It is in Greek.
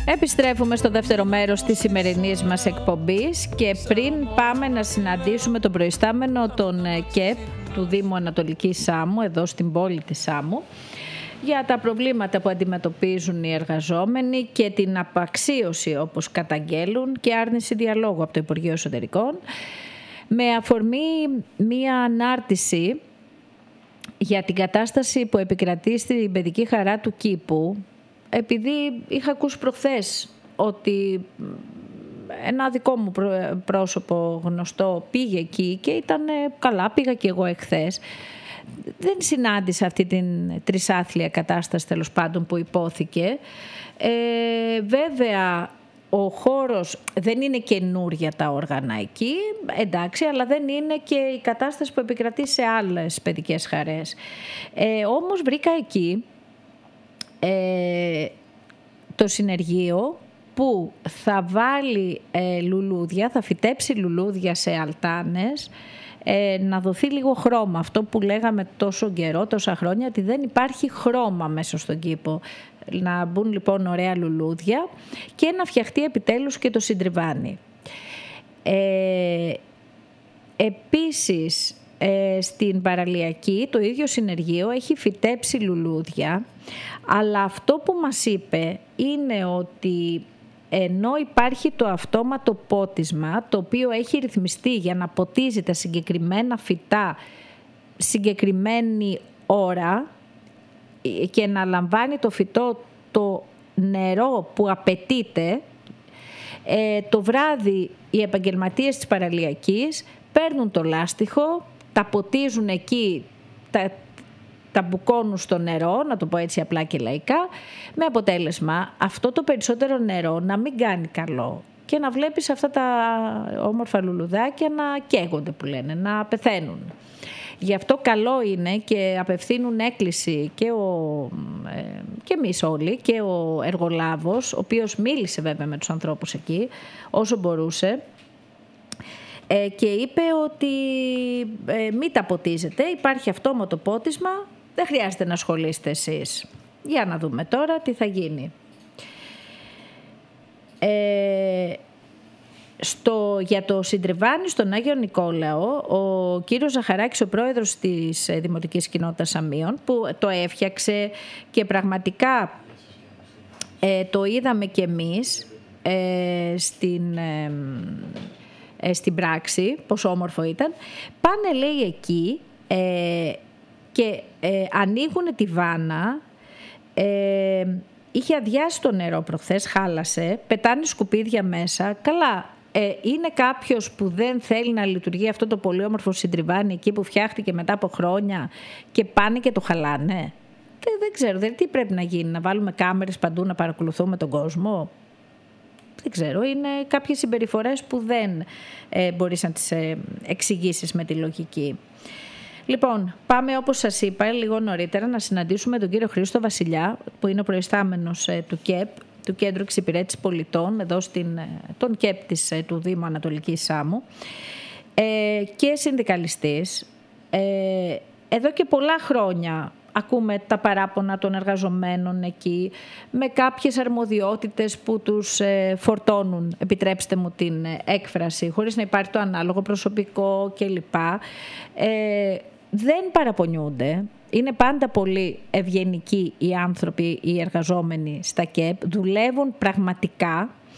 Επιστρέφουμε στο δεύτερο μέρος της σημερινής μας εκπομπής και πριν πάμε να συναντήσουμε τον προϊστάμενο των ΚΕΠ του Δήμου Ανατολικής Σάμου, εδώ στην πόλη της Σάμου, για τα προβλήματα που αντιμετωπίζουν οι εργαζόμενοι και την απαξίωση όπως καταγγέλουν και άρνηση διαλόγου από το Υπουργείο Εσωτερικών, με αφορμή μία ανάρτηση για την κατάσταση που επικρατεί στην παιδική χαρά του κήπου, επειδή είχα ακούσει προχθές ότι ένα δικό μου πρόσωπο γνωστό πήγε εκεί και ήταν καλά, πήγα και εγώ εχθές. Δεν συνάντησα αυτή την τρισάθλια κατάσταση τέλος πάντων που υπόθηκε. Βέβαια ο χώρος δεν είναι καινούρια τα όργανα εκεί, εντάξει, αλλά δεν είναι και η κατάσταση που επικρατεί σε άλλες παιδικές χαρές. Όμως βρήκα εκεί το συνεργείο που θα βάλει λουλούδια, θα φυτέψει λουλούδια σε αλτάνες, να δοθεί λίγο χρώμα. Αυτό που λέγαμε τόσο καιρό, τόσα χρόνια, ότι δεν υπάρχει χρώμα μέσα στον κήπο. Να μπουν λοιπόν ωραία λουλούδια και να φτιαχτεί επιτέλους και το συντριβάνι. Επίσης, στην παραλιακή το ίδιο συνεργείο έχει φυτέψει λουλούδια, αλλά αυτό που μας είπε είναι ότι ενώ υπάρχει το αυτόματο πότισμα, το οποίο έχει ρυθμιστεί για να ποτίζει τα συγκεκριμένα φυτά συγκεκριμένη ώρα και να λαμβάνει το φυτό το νερό που απαιτείται, το βράδυ οι επαγγελματίες της παραλιακής παίρνουν το λάστιχο, τα ποτίζουν εκεί, τα μπουκώνουν στο νερό, να το πω έτσι απλά και λαϊκά, με αποτέλεσμα αυτό το περισσότερο νερό να μην κάνει καλό και να βλέπεις αυτά τα όμορφα λουλουδάκια να καίγονται, που λένε, να πεθαίνουν. Γι' αυτό καλό είναι και απευθύνουν έκκληση και εμείς όλοι και ο εργολάβος, ο οποίος μίλησε βέβαια με τους ανθρώπους εκεί όσο μπορούσε, και είπε ότι μην τα ποτίζετε, υπάρχει αυτόματο πότισμα, δεν χρειάζεται να ασχολείστε εσείς. Για να δούμε τώρα τι θα γίνει. Για το συντριβάνι στον Άγιο Νικόλαο, ο κύριος Ζαχαράκης, ο πρόεδρος της Δημοτικής Κοινότητας Σαμίων, που το έφτιαξε και πραγματικά το είδαμε και εμείς στην πράξη, πόσο όμορφο ήταν, πάνε λέει εκεί και ανοίγουν τη βάνα, είχε αδειάσει το νερό προχθές, χάλασε, πετάνε σκουπίδια μέσα, καλά. Είναι κάποιος που δεν θέλει να λειτουργεί αυτό το πολύ όμορφο συντριβάνι εκεί που φτιάχτηκε μετά από χρόνια και πάνε και το χαλάνε? Δεν ξέρω, τι πρέπει να γίνει, να βάλουμε κάμερες παντού να παρακολουθούμε τον κόσμο? Δεν ξέρω, είναι κάποιες συμπεριφορές που δεν μπορείς να τις εξηγήσεις με τη λογική. Λοιπόν, πάμε όπως σας είπα λίγο νωρίτερα να συναντήσουμε τον κύριο Χρήστο Βασιλιά, που είναι ο προϊστάμενος του ΚΕΠ, του Κέντρου Εξυπηρέτησης Πολιτών, εδώ τον ΚΕΠ του Δήμου Ανατολικής Σάμου, και συνδικαλιστής. Εδώ και πολλά χρόνια ακούμε τα παράπονα των εργαζομένων εκεί, με κάποιες αρμοδιότητες που τους φορτώνουν, επιτρέψτε μου την έκφραση, χωρίς να υπάρχει το ανάλογο προσωπικό κλπ. Δεν παραπονιούνται. Είναι πάντα πολύ ευγενικοί οι άνθρωποι, οι εργαζόμενοι στα ΚΕΠ, δουλεύουν πραγματικά